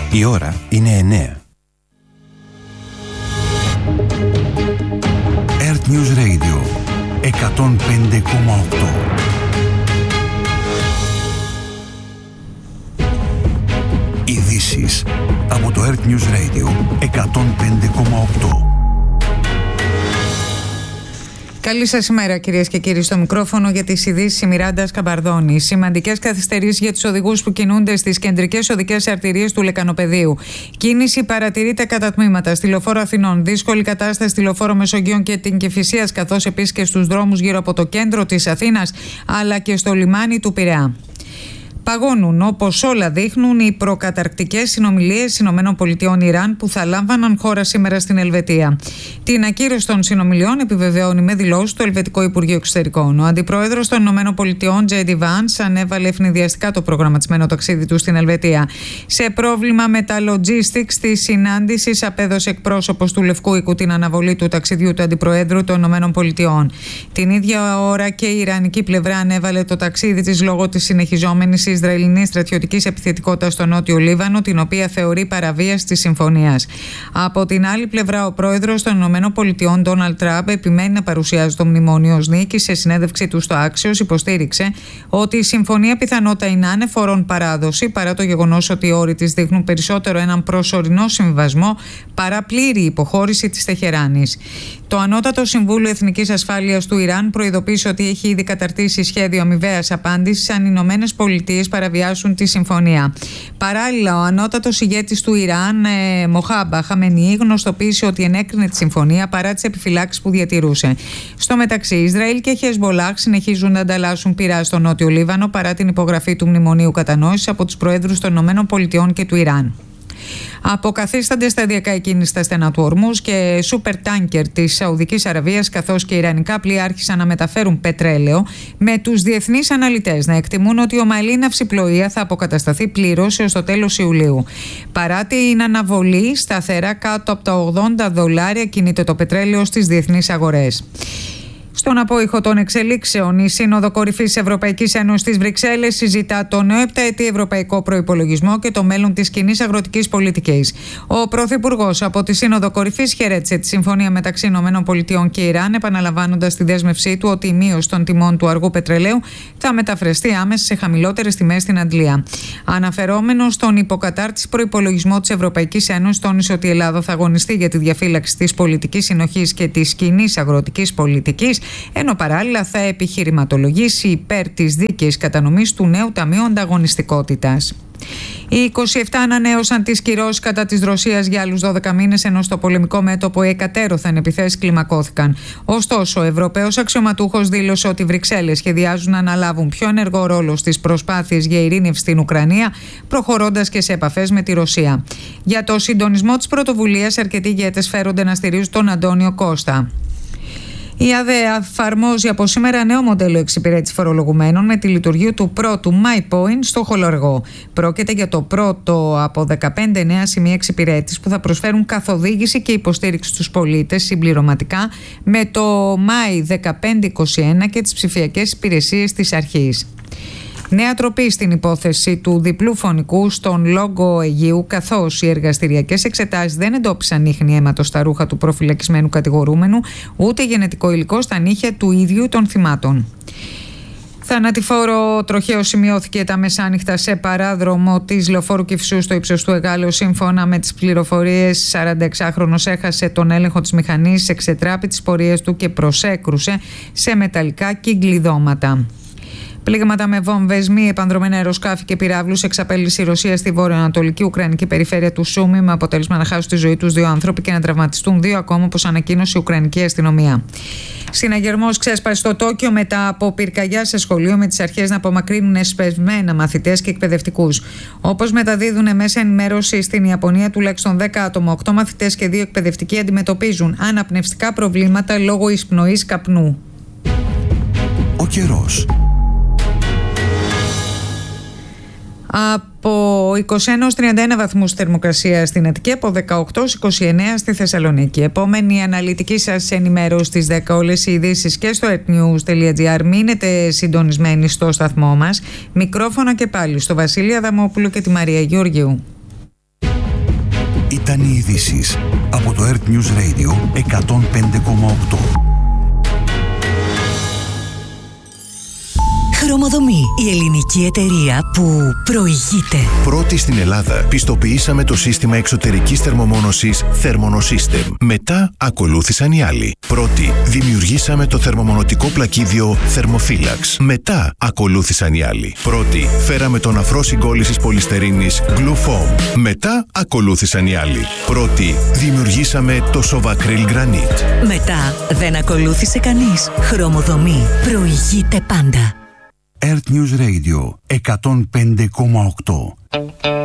Η ώρα είναι 9. Earth News Radio 105,8. Ειδήσεις από το Earth News Radio 105,8. Καλή σας ημέρα, κυρίες και κύριοι. Στο μικρόφωνο για τις ειδήσεις η Μιράντα Σκαμπαρδώνη. Σημαντικές καθυστερήσεις για τους οδηγούς που κινούνται στις κεντρικές οδικές αρτηρίες του Λεκανοπεδίου. Κίνηση παρατηρείται κατά τμήματα στη λεωφόρο Αθηνών. Δύσκολη κατάσταση στη λεωφόρο Μεσογείων και την Κηφισίας, καθώς επίσης και στους δρόμους γύρω από το κέντρο της Αθήνας, αλλά και στο λιμάνι του Πειραιά. Παγώνουν, όπως όλα δείχνουν, οι προκαταρκτικές συνομιλίες ΗΠΑ-Ιράν που θα λάμβαναν χώρα σήμερα στην Ελβετία. Την ακύρωση των συνομιλιών επιβεβαιώνει με δηλώσεις το Ελβετικό Υπουργείο Εξωτερικών. Ο αντιπρόεδρος των ΗΠΑ, J.D. Vance, ανέβαλε ευνηδιαστικά το προγραμματισμένο ταξίδι του στην Ελβετία. Σε πρόβλημα με τα logistics της συνάντησης, απέδωσε εκπρόσωπος του Λευκού Οίκου την αναβολή του ταξιδιού του αντιπροέδρου των ΗΠΑ. Την ίδια ώρα και η ιρανική πλευρά ανέβαλε το ταξίδι της λόγω της συνεχιζόμενης Ισραηλινής στρατιωτικής επιθετικότητας στο Νότιο Λίβανο, την οποία θεωρεί παραβίαση της συμφωνίας. Από την άλλη πλευρά, ο πρόεδρος των ΗΠΑ, Ντόναλντ Τραμπ, επιμένει να παρουσιάζει το μνημόνιο ως νίκη. Σε συνέντευξή του στο Axios, υποστήριξε ότι η συμφωνία πιθανότατα είναι ανεφορών παράδοση, παρά το γεγονός ότι οι όροι της δείχνουν περισσότερο έναν προσωρινό συμβιβασμό παρά πλήρη υποχώρηση της Τεχεράνης. Το Ανώτατο Συμβούλιο Εθνικής Ασφάλειας του Ιράν προειδοποίησε ότι έχει ήδη καταρτήσει σχέδιο αμοιβαίας απάντησης αν οι ΗΠΑ παραβιάσουν τη συμφωνία. Παράλληλα, ο ανώτατος ηγέτης του Ιράν, Μοχάμπα Χαμενεή, γνωστοποίησε ότι ενέκρινε τη συμφωνία παρά τις επιφυλάξεις που διατηρούσε. Στο μεταξύ, Ισραήλ και Χεσμολάχ συνεχίζουν να ανταλλάσσουν πυρά στο Νότιο Λίβανο παρά την υπογραφή του Μνημονίου Κατανόησης από τους προέδρους των ΗΠΑ και του Ιράν. Αποκαθίστανται σταδιακά η κίνηση στα στενά του Ορμούζ και σούπερ τάνκερ της Σαουδικής Αραβίας, καθώς και ιρανικά πλοία άρχισαν να μεταφέρουν πετρέλαιο, με τους διεθνείς αναλυτές να εκτιμούν ότι η ομαλή ναυσιπλοεία θα αποκατασταθεί πλήρως έως το τέλος Ιουλίου. Παρά την αναβολή, σταθερά κάτω από τα $80 κινείται το πετρέλαιο στις διεθνείς αγορές. Στον απόϊχο των εξελίξεων, η Σύνοδο Κορυφής Ευρωπαϊκής Ένωσης στις Βρυξέλλες συζητά το νέο επταετή ευρωπαϊκό προϋπολογισμό και το μέλλον της κοινής αγροτικής πολιτικής. Ο Πρωθυπουργός από τη Σύνοδο Κορυφής χαιρέτησε τη συμφωνία μεταξύ ΗΠΑ και Ιράν, επαναλαμβάνοντας τη δέσμευσή του ότι η μείωση των τιμών του αργού πετρελαίου θα μεταφραστεί άμεσα σε χαμηλότερες τιμές στην Αντλία. Αναφερόμενος στον υποκατάρτιση προϋπολογισμό της Ευρωπαϊκής Ένωσης, τόνισε ότι η Ελλάδα θα αγωνιστεί για τη διαφύλαξη της πολιτικής συνοχής και της κοινής αγροτικής πολιτικής, ενώ παράλληλα θα επιχειρηματολογήσει υπέρ της δίκαιης κατανομής του νέου Ταμείου Ανταγωνιστικότητας. Οι 27 ανανέωσαν τις κυρώσεις κατά της Ρωσίας για άλλους 12 μήνες, ενώ στο πολεμικό μέτωπο οι εκατέρωθεν επιθέσεις κλιμακώθηκαν. Ωστόσο, ο Ευρωπαίος αξιωματούχος δήλωσε ότι οι Βρυξέλλες σχεδιάζουν να αναλάβουν πιο ενεργό ρόλο στις προσπάθειες για ειρήνευση στην Ουκρανία, προχωρώντας και σε επαφές με τη Ρωσία. Για το συντονισμό της πρωτοβουλίας, αρκετοί ηγέτες φέρονται να στηρίζουν τον Αντώνιο Κώστα. Η ΑΔΕ εφαρμόζει από σήμερα νέο μοντέλο εξυπηρέτησης φορολογουμένων με τη λειτουργία του πρώτου MyPoint στο Χολαργό. Πρόκειται για το πρώτο από 15 νέα σημεία εξυπηρέτησης που θα προσφέρουν καθοδήγηση και υποστήριξη στους πολίτες συμπληρωματικά με το My 1521 και τις ψηφιακές υπηρεσίες της αρχής. Νέα τροπή στην υπόθεση του διπλού φωνικού στον Λόγκο Αιγαίου, καθώς οι εργαστηριακές εξετάσεις δεν εντόπισαν ίχνη αίματος στα ρούχα του προφυλακισμένου κατηγορούμενου, ούτε γενετικό υλικό στα νύχια του ίδιου των θυμάτων. Θανατηφόρο τροχαίο σημειώθηκε τα μεσάνυχτα σε παράδρομο της λεωφόρου Κηφισού στο ύψος του Εγάλεως. Σύμφωνα με τις πληροφορίες, 46χρονος έχασε τον έλεγχο της μηχανής, εξετράπη τις πορείες του και προσέκρουσε σε μεταλλικά κυκλειδώματα. Πλήγματα με βόμβες, μη επανδρομένα αεροσκάφη και πυράβλους εξαπέλυσε η Ρωσία στη βορειοανατολική Ουκρανική περιφέρεια του Σούμι, με αποτέλεσμα να χάσουν τη ζωή τους 2 άνθρωποι και να τραυματιστούν 2 ακόμα, όπως ανακοίνωσε η Ουκρανική αστυνομία. Συναγερμός ξέσπασε στο Τόκιο μετά από πυρκαγιά σε σχολείο, με τις αρχές να απομακρύνουν εσπευμένα μαθητές και εκπαιδευτικούς. Όπως μεταδίδουν μέσα ενημέρωση στην Ιαπωνία, τουλάχιστον 10 άτομα, 8 μαθητές και 2 εκπαιδευτικοί αντιμετωπίζουν αναπνευστικά προβλήματα λόγω εισπνοής καπνού. Ο καιρός. Από 21 ως 31 βαθμούς θερμοκρασία στην Αττική, από 18 ως 29 στη Θεσσαλονίκη. Επόμενη αναλυτική σας ενημέρωση στις 10, όλες οι ειδήσεις και στο earthnews.gr. Μείνετε συντονισμένοι στο σταθμό μας. Μικρόφωνα και πάλι στο Βασίλη Αδαμόπουλο και τη Μαρία Γεωργίου. ήταν οι ειδήσεις από το Earth News Radio 105,8. Χρωμοδομή, η ελληνική εταιρεία που προηγείται. Πρώτη στην Ελλάδα, πιστοποιήσαμε το σύστημα εξωτερικής θερμομόνωσης Thermonosystem. Μετά ακολούθησαν οι άλλοι. Πρώτη, δημιουργήσαμε το θερμομονωτικό πλακίδιο Thermophilax. Μετά ακολούθησαν οι άλλοι. Πρώτη, φέραμε τον αφρό συγκόλλησης πολυστερίνης Glue Foam. Μετά ακολούθησαν οι άλλοι. Πρώτη, δημιουργήσαμε το Sovacryl Granite. Μετά δεν ακολούθησε κανείς. Χρωμοδομή, προηγείται πάντα. Earth News Radio 105,8.